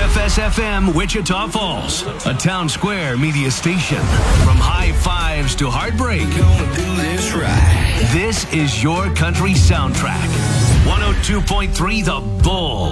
WFS-FM Wichita Falls, a town square media station. From high fives to heartbreak, this is your country soundtrack. 102.3 The Bull.